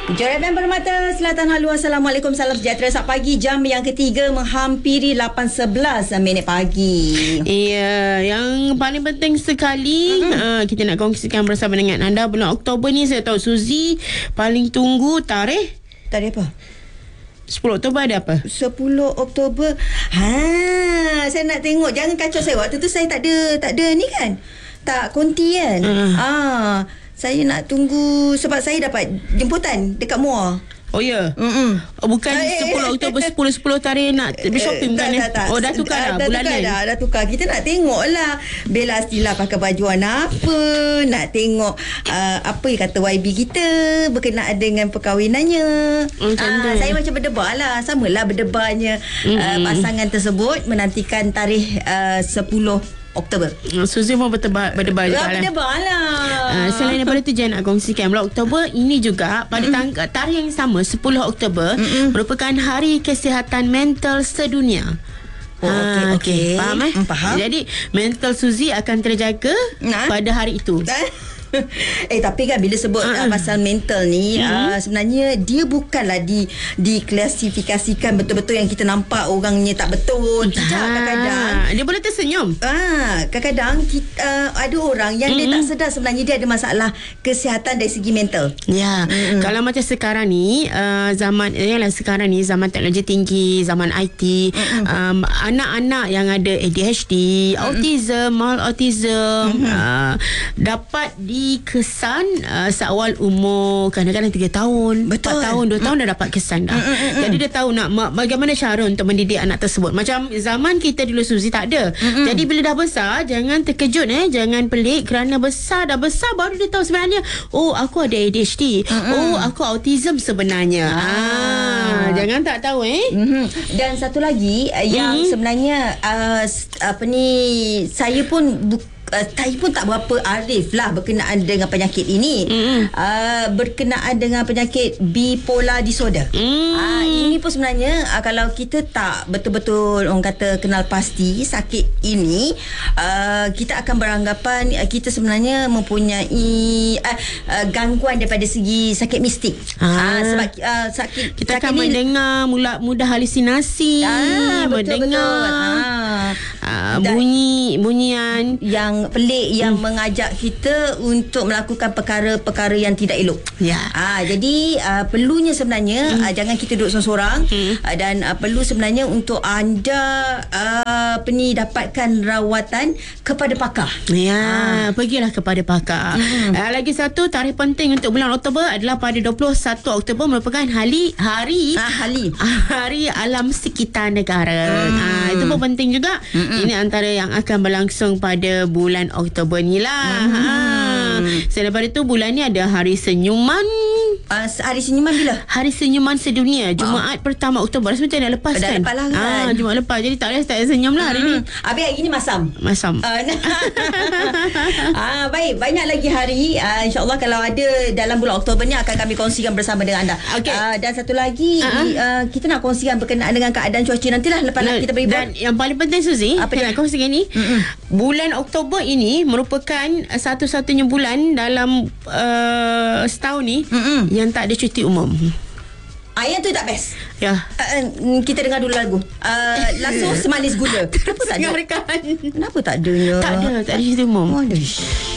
Joraban Permata, Selatan Halu. Assalamualaikum, salam sejahtera. Selamat pagi. Jam yang ketiga menghampiri 8.11 minit pagi. Ya, yang paling penting sekali kita nak kongsikan bersama dengan anda. Bulan Oktober ni saya tahu Suzy paling tunggu tarikh. Tarikh apa? 10 Oktober ada apa? 10 Oktober. Saya nak tengok. Jangan kacau saya. Waktu tu saya tak ada ni kan. Tak konti kan. Saya nak tunggu sebab saya dapat jemputan dekat MUA. Oh ya. Bukan 10 Oktober 10 tarikh nak shopping kan? Tak. Oh dah tukar dah bulan lain. Dah tukar. Kita nak tengok lah Bella Astila pakai baju warna apa. Nak tengok apa yang kata YB kita berkenaan dengan perkahwinannya. Saya macam berdebar lah. Samalah berdebarnya pasangan tersebut menantikan tarikh 10 Oktober. Suzy pun berdebar juga lah. Berdebar lah. Selain daripada tu, Jan nak kongsikan bulan Oktober ini juga pada tarikh yang sama 10 Oktober merupakan Hari Kesihatan Mental Sedunia. Okey. Faham Faham. Jadi mental Suzy akan terjaga pada hari itu. Tapi kan bila sebut pasal mental ni sebenarnya dia bukanlah diklasifikasikan betul-betul yang kita nampak orangnya tak betul. Tidak, kadang-kadang dia boleh tersenyum. Kadang-kadang ada orang yang dia tak sedar sebenarnya dia ada masalah kesihatan dari segi mental. Ya. Kalau macam sekarang ni zaman sekarang ni zaman teknologi tinggi, zaman IT, anak-anak yang ada ADHD, autism, mal autism dapat dikesan seawal umur kadang-kadang 3 tahun, 4 tahun, 2 tahun dah dapat kesan dah. Jadi dia tahu nak bagaimana cara untuk mendidik anak tersebut. Macam zaman kita dulu Suzy tak ada. Jadi bila dah besar jangan terkejut, jangan pelik kerana dah besar baru dia tahu sebenarnya aku ada ADHD. Aku autism sebenarnya. Jangan tak tahu Dan satu lagi yang sebenarnya saya pun tak berapa arif lah berkenaan dengan penyakit ini. Berkenaan dengan penyakit bipolar disorder. Ini pun sebenarnya kalau kita tak betul-betul orang kata kenal pasti sakit ini, kita akan beranggapan kita sebenarnya mempunyai gangguan daripada segi sakit mistik. Sebab sakit kita akan mendengar mudah halusinasi, mendengar bunyian yang pelik yang mengajak kita untuk melakukan perkara-perkara yang tidak elok. Jadi perlunya sebenarnya jangan kita duduk seorang-seorang dan perlu sebenarnya untuk anda dapatkan rawatan kepada pakar. Pergilah kepada pakar. Lagi satu tarikh penting untuk bulan Oktober adalah pada 21 Oktober merupakan hari Alam Sekitar Negara. Itu pun penting juga. Ini antara yang akan berlangsung pada bulan Oktober ni lah. Selain daripada itu, bulan ni ada Hari Senyuman. Hari Senyuman bila? Hari Senyuman Sedunia, Jumaat pertama Oktober. Rasa macam dah lepas kan? Dah lepas lah kan? Jumaat lepas. Jadi tak boleh senyum lah hari ni. Habis hari ni masam. Baik, banyak lagi hari. InsyaAllah kalau ada dalam bulan Oktober ni akan kami kongsikan bersama dengan anda. Dan satu lagi kita nak kongsikan berkenaan dengan keadaan cuaca. Nantilah lepas kita beri. Dan yang paling penting Suzy, apa yang nak kongsikan ni, bulan Oktober ini merupakan satu-satunya bulan dalam setahun ni yang tak ada cuti umum. Yang tu tak best. Ya. Kita dengar dulu lagu. Langsung semanis gula. Kenapa tak ada? Kenapa tak adanya? Tak ada cuti umum.